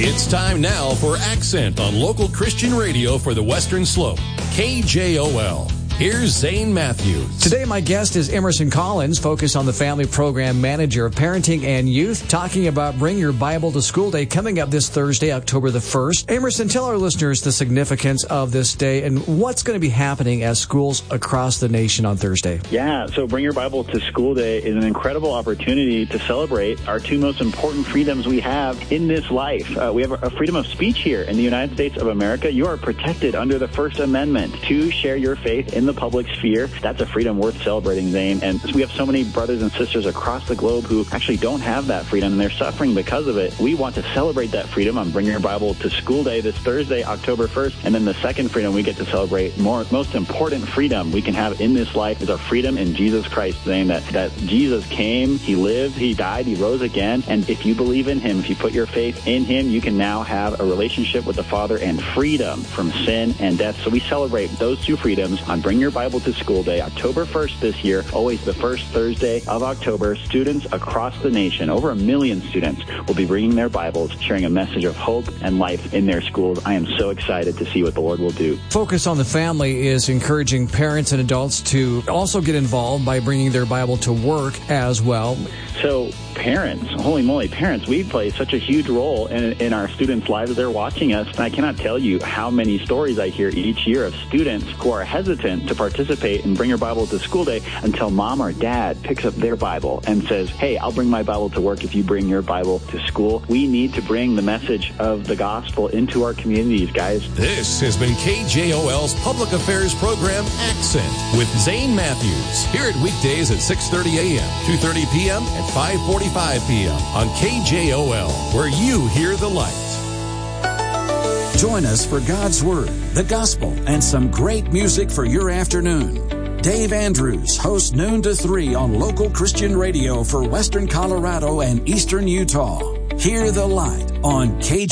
It's time now for Accent on local Christian radio for the Western Slope. KJOL. Here's Zane Matthews. Today, my guest is Emerson Collins, focused on the Family Program Manager of Parenting and Youth, talking about Bring Your Bible to School Day coming up this Thursday, October the 1st. Emerson, tell our listeners the significance of this day and what's going to be happening at schools across the nation on Thursday. Yeah, so Bring Your Bible to School Day is an incredible opportunity to celebrate our two most important freedoms we have in this life. We have a freedom of speech here in the United States of America. You are protected under the First Amendment to share your faith in the public sphere. That's a freedom worth celebrating, Zane. And we have so many brothers and sisters across the globe who actually don't have that freedom, and they're suffering because of it. We want to celebrate that freedom on Bring Your Bible to School Day this Thursday, October 1st. And then the second freedom we get to celebrate, most important freedom we can have in this life, is our freedom in Jesus Christ, Zane, that Jesus came, He lived, He died, He rose again. And if you believe in Him, if you put your faith in Him, you can now have a relationship with the Father and freedom from sin and death. So we celebrate those two freedoms on Bring Your Bible to School Day, October 1st this year, always the first Thursday of October. Students across the nation, over 1 million students, will be bringing their Bibles, sharing a message of hope and life in their schools. I am so excited to see what the Lord will do. Focus on the Family is encouraging parents and adults to also get involved by bringing their Bible to work as well. So parents, holy moly, parents, we play such a huge role in our students' lives as they're watching us. And I cannot tell you how many stories I hear each year of students who are hesitant to participate in Bring Your Bible to School Day until mom or dad picks up their Bible and says, hey, I'll bring my Bible to work if you bring your Bible to school. We need to bring the message of the gospel into our communities, guys. This has been KJOL's Public Affairs Program Accent with Zane Matthews. Hear it weekdays at 6:30 a.m., 2:30 p.m., and 5:45 p.m. on KJOL, where you hear the light. Join us for God's Word, the Gospel, and some great music for your afternoon. Dave Andrews hosts noon to 3 on local Christian radio for Western Colorado and Eastern Utah. Hear the light on KJOL.